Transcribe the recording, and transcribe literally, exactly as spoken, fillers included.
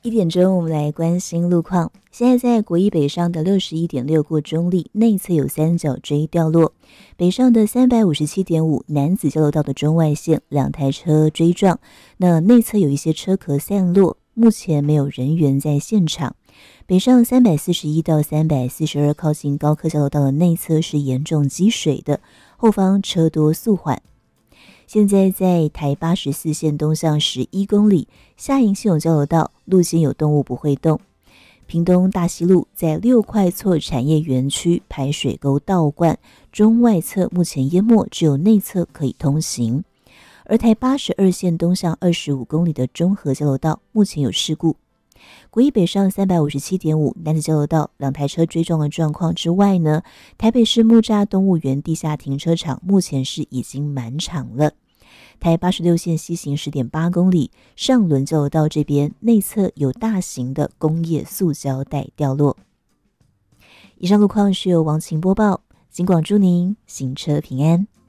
一点钟，我们来关心路况。现在在国一北上的六十一点六过中立内侧有三角锥掉落，北上的三百五十七点五男子交流道的中外线两台车追撞，那内侧有一些车壳散落，目前没有人员在现场。北上三百四十一到三百四十二靠近高科交流道的内侧是严重积水的，后方车多速缓。现在在台八十四线东向十一公里下营系统交流道路肩有动物不会动。屏东大溪路在六块厝产业园区排水沟倒灌，中外侧目前淹没，只有内侧可以通行。而台八十二线东向二十五公里的中和交流道目前有事故。国一北上三百五十七点五男子交流道两台车追撞的状况之外呢，台北市木栅动物园地下停车场目前是已经满场了。台八十六线西行 十点八公里上轮交流道这边内侧有大型的工业塑胶袋掉落。以上路况是由王晴播报，警广祝您行车平安。